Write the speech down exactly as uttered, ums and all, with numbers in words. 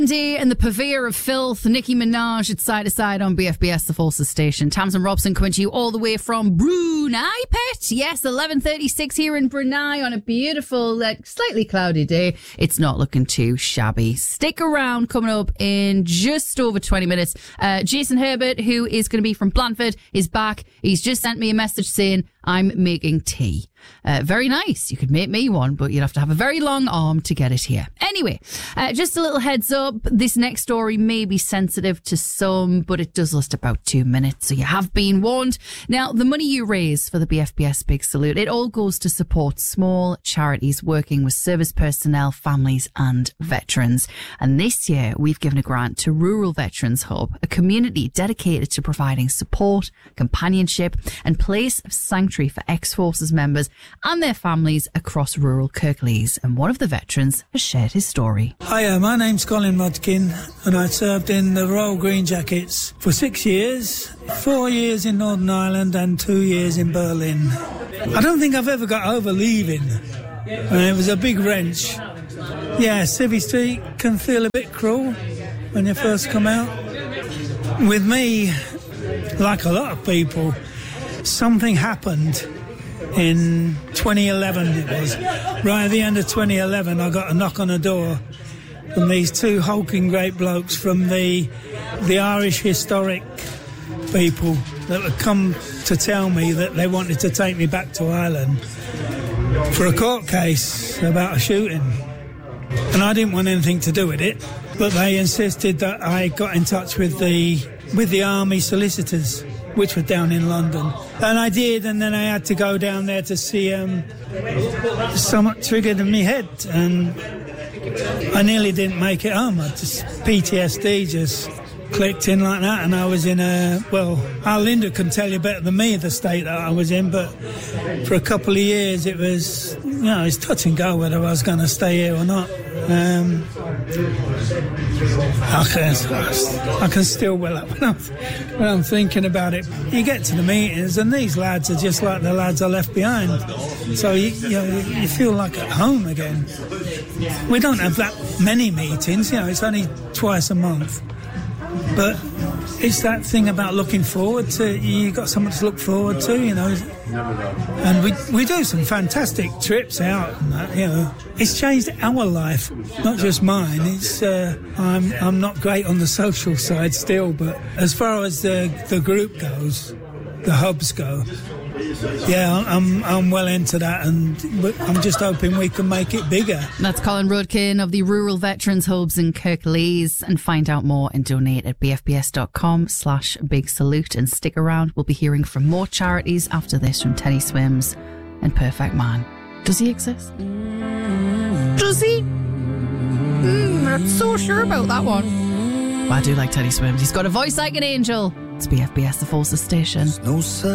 Andy and the purveyor of filth, Nicki Minaj, it's Side to Side on B F B S, the Forces Station. Tamsin Robson coming to you all the way from Brunei, Pet. Yes, eleven thirty-six here in Brunei on a beautiful, like, slightly cloudy day. It's not looking too shabby. Stick around, coming up in just over twenty minutes. Uh, Jason Herbert, who is going to be from Blandford, is back. He's just sent me a message saying, I'm making tea. Uh, very nice. You could make me one, but you'd have to have a very long arm to get it here. Anyway, uh, just a little heads up. This next story may be sensitive to some, but it does last about two minutes, so you have been warned. Now, the money you raise for the B F B S Big Salute, it all goes to support small charities working with service personnel, families and veterans. And this year, we've given a grant to Rural Veterans Hub, a community dedicated to providing support, companionship and place of sanctuary for ex-forces members and their families across rural Kirklees. And one of the veterans has shared his story. Hiya, my name's Colin Rodkin and I served in the Royal Green Jackets for six years, four years in Northern Ireland and two years in Berlin. I don't think I've ever got over leaving. And it was a big wrench. Yeah, Civvy Street can feel a bit cruel when you first come out. With me, like a lot of people, something happened in twenty eleven, it was. Right at the end of twenty eleven, I got a knock on the door from these two hulking great blokes from the the Irish historic people that would come to tell me that they wanted to take me back to Ireland for a court case about a shooting. And I didn't want anything to do with it, but they insisted that I got in touch with the with the army solicitors, which were down in London. And I did, and then I had to go down there to see um, somewhat triggered in my head, and I nearly didn't make it home. I just, P T S D just clicked in like that, and I was in a, well, Al Linda can tell you better than me the state that I was in, but for a couple of years it was, you know, it's touch and go whether I was going to stay here or not. Um, I can, I can still well up when I'm, when I'm thinking about it. You get to the meetings and these lads are just like the lads I left behind. So you, you know, you feel like at home again. We don't have that many meetings, you know, it's only twice a month. But it's that thing about looking forward to, you got something to look forward to, you know. And we we do some fantastic trips out and that, you know. It's changed our life, not just mine. It's uh, I'm I'm not great on the social side still, but as far as the the group goes, the hubs go, yeah, I'm I'm well into that, and I'm just hoping we can make it bigger. That's Colin Rodkin of the Rural Veterans Hubs in Kirklees. And find out more and donate at bfbs.com slash big salute. And stick around, we'll be hearing from more charities after this from Teddy Swims and Perfect Man. Does he exist? Does he? Mm, not so sure about that one. Well, I do like Teddy Swims. He's got a voice like an angel. It's B F B S, the Forces Station. No